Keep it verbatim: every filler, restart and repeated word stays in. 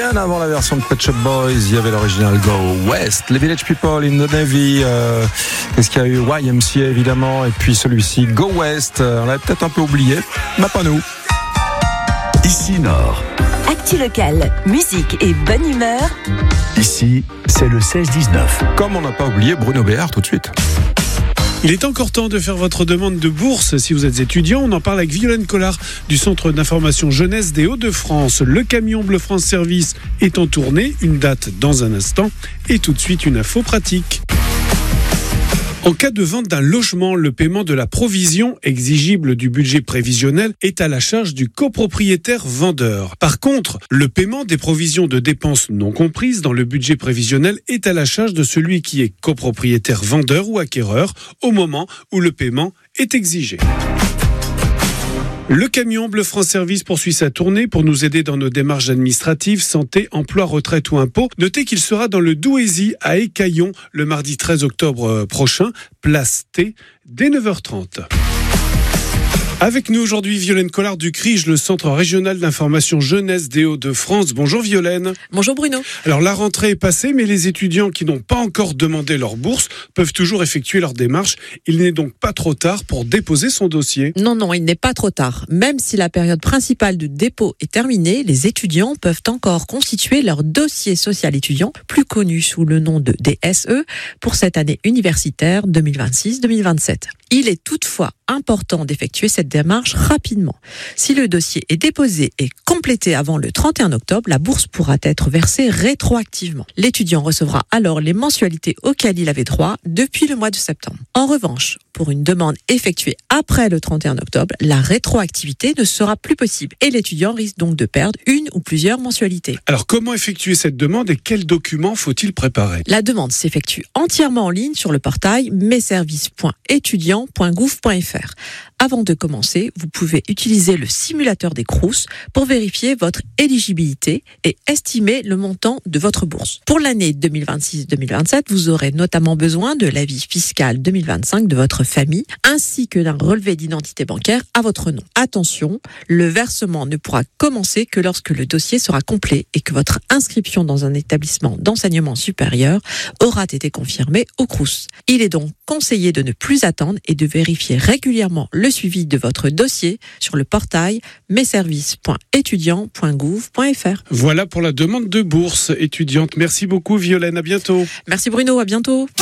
Bien avant la version de Pet Shop Boys, il y avait l'original Go West, les Village People in the Navy. Euh, Qu'est-ce qu'il y a eu? Y M C A évidemment, et puis celui-ci Go West. On l'a peut-être un peu oublié, mais pas nous. Ici Nord. Actu locale, musique et bonne humeur. Ici, c'est le seize dix-neuf. Comme on n'a pas oublié Bruno Béard tout de suite. Il est encore temps de faire votre demande de bourse si vous êtes étudiant. On en parle avec Violaine Collard du Centre d'information jeunesse des Hauts-de-France. Le camion Bleu France Service est en tournée, une date dans un instant et tout de suite une info pratique. En cas de vente d'un logement, le paiement de la provision exigible du budget prévisionnel est à la charge du copropriétaire vendeur. Par contre, le paiement des provisions de dépenses non comprises dans le budget prévisionnel est à la charge de celui qui est copropriétaire vendeur ou acquéreur au moment où le paiement est exigé. Le camion Bleu France Service poursuit sa tournée pour nous aider dans nos démarches administratives, santé, emploi, retraite ou impôts. Notez qu'il sera dans le Douaisis à Écaillon le mardi treize octobre prochain, place T, dès neuf heures trente. Avec nous aujourd'hui, Violaine Collard du C R I G, le Centre régional d'information jeunesse des Hauts-de-France. Bonjour Violaine. Bonjour Bruno. Alors la rentrée est passée, mais les étudiants qui n'ont pas encore demandé leur bourse peuvent toujours effectuer leur démarche. Il n'est donc pas trop tard pour déposer son dossier. Non, non, il n'est pas trop tard. Même si la période principale de dépôt est terminée, les étudiants peuvent encore constituer leur dossier social étudiant, plus connu sous le nom de D S E, pour cette année universitaire deux mille vingt-six deux mille vingt-sept. Il est toutefois important d'effectuer cette démarche rapidement. Si le dossier est déposé et complété avant le trente et un octobre, la bourse pourra être versée rétroactivement. L'étudiant recevra alors les mensualités auxquelles il avait droit depuis le mois de septembre. En revanche, pour une demande effectuée après le trente et un octobre, la rétroactivité ne sera plus possible et l'étudiant risque donc de perdre une ou plusieurs mensualités. Alors comment effectuer cette demande et quels documents faut-il préparer? La demande s'effectue entièrement en ligne sur le portail messervices point étudiant point gouv point f r. Avant de commencer, vous pouvez utiliser le simulateur des Crous pour vérifier votre éligibilité et estimer le montant de votre bourse. Pour l'année deux mille vingt-six deux mille vingt-sept, vous aurez notamment besoin de l'avis fiscal deux mille vingt-cinq de votre famille ainsi que d'un relevé d'identité bancaire à votre nom. Attention, le versement ne pourra commencer que lorsque le dossier sera complet et que votre inscription dans un établissement d'enseignement supérieur aura été confirmée au Crous. Il est donc conseillé de ne plus attendre et de vérifier régulièrement le suivi de votre dossier sur le portail messervices point étudiant point gouv point f r. Voilà pour la demande de bourse étudiante. Merci beaucoup Violaine, à bientôt. Merci Bruno, à bientôt.